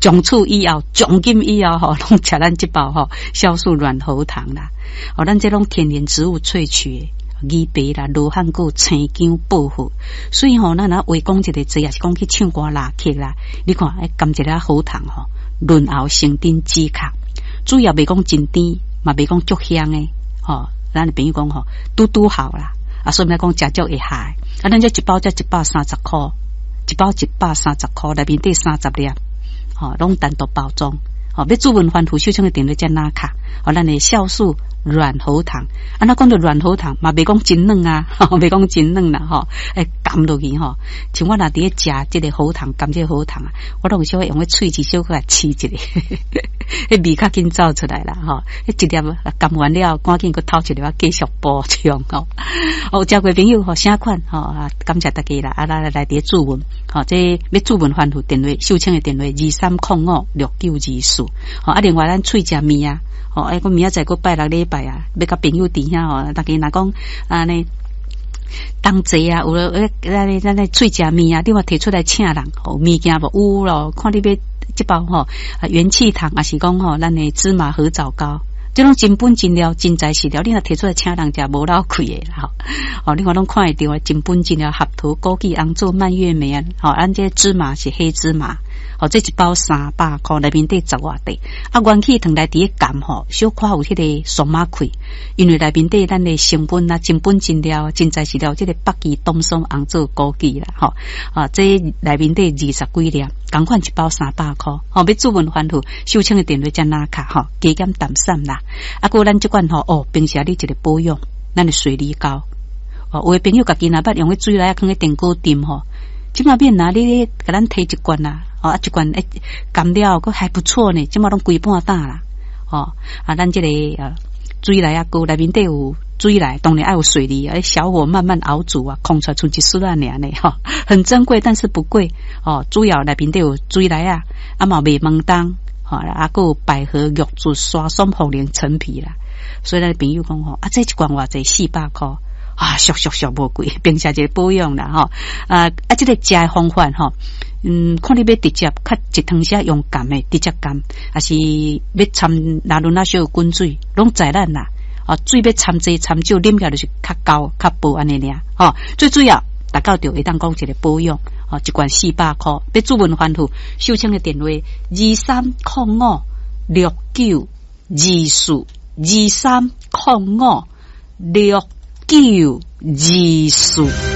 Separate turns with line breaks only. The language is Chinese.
从此以后，从今以后吼，拢吃咱这包吼酵素软喉糖啦。哦，咱这种天然植物萃取的枇杷啦、罗汉果、青姜、薄荷，所以吼，咱若话讲一个字，也是讲去唱歌拉曲啦。你看，甘一粒喉糖吼，润喉生津止咳，主要袂讲真甜，嘛袂讲足香诶。吼，咱的朋友讲吼，拄好啦。啊，所以来讲食足会害。啊，咱这一包才130块，一包130块，内面底30粒。哦，拢单独包装。哦，要主文反复，手枪的电话才拿卡。哦，咱的酵素软喉糖，啊，那讲到软喉糖，嘛袂讲真软啊，袂讲真软啦，吼，含落去吼。像我若伫咧食这个喉糖，含这个喉糖啊，我都有小用个喙齿小个来试一下，迄味较紧走出来啦，吼。迄一粒含完了，赶紧去偷一粒继续补充吼。哦，交过朋友吼，啥款吼啊？感谢大家啦，啊来伫主文，吼，这要主文反复电话，手枪的电话23056924。好，啊，另外咱喙食面啊，哦，我明仔载个拜6礼拜啊，要甲朋友伫遐吼，大家若讲啊呢，当济啊，有咱咧喙食面啊，你话摕出来请人，哦，物件无有咯，看你要这包吼，元气糖也是讲吼，咱的芝麻合枣糕。这种真本真料真材实料，你若摕出来请人食无老亏的啦，吼！你看拢看会到啊，真本真料合桃、枸杞、红枣、蔓越莓啊，吼！咱这芝麻是黑芝麻，吼！这一包300块，内面底10外块，啊，元气糖来底咸吼，小可有迄个松马亏，因为内面底咱的成分啊，真本真料、真材实料，这个北芪、冬松、红枣、枸杞啦，吼！啊，这内面底20几粒，同款一包300块，吼！要主文反复，手枪的电话才拿卡，吼，加减淡散啦。啊，过咱这款吼哦，平时你一个保养，咱的水梨膏哦，有的朋友家己若捌用个水来放个电锅炖吼，即马变哪你给咱摕一罐啦，哦，一罐干了，佫还不错呢，即马拢规半打啦，哦，啊，咱这个水来啊，锅内面底有水来，当然要有水梨，小火慢慢熬煮啊，空出来剩一丝啊尔呢，哈，很珍贵，但是不贵哦，主要内面底有水来啊，啊嘛袂蒙当。啊，还有百合、玉竹、刷松、茯苓、陈皮啦，所以咱朋友讲吼，啊，这一罐偌济400块啊，俗无贵，并且一个保养啦吼，这个食的方法吼，看你要直接较一汤匙用甘的直接甘，还是要掺拿轮那小滚水，拢在咱啦，哦，水要掺济掺少，啉起来就是较高较薄安尼尔，哦，最主要大家就会当讲一个保养。哦，一罐400块，要主文反复，手枪的电话23056924，23056924。